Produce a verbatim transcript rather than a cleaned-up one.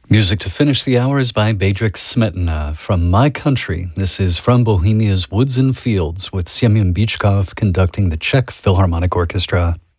Music to finish the hour is by Bedřich Smetana. From My Country, this is From Bohemia's Woods and Fields with Semyon Bychkov conducting the Czech Philharmonic Orchestra.